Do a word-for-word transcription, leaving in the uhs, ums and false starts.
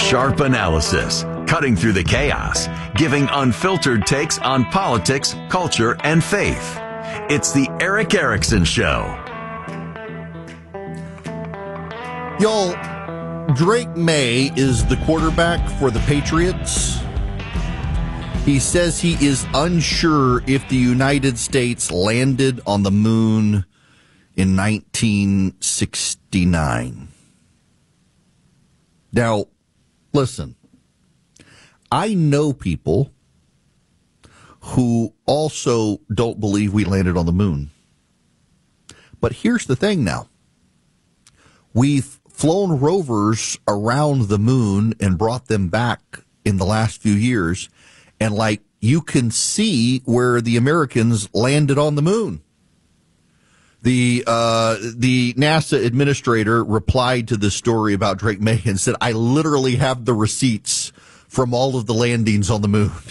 Sharp analysis, cutting through the chaos, giving unfiltered takes on politics, culture, and faith. It's the Erick Erickson Show. Y'all, Drake May is the quarterback for the Patriots. He says he is unsure if the United States landed on the moon in nineteen sixty-nine. Now, listen, I know people who also don't believe we landed on the moon. But here's the thing now. We've flown rovers around the moon and brought them back in the last few years. And, like, you can see where the Americans landed on the moon. The uh, the NASA administrator replied to this story about Drake May and said, I literally have the receipts from all of the landings on the moon.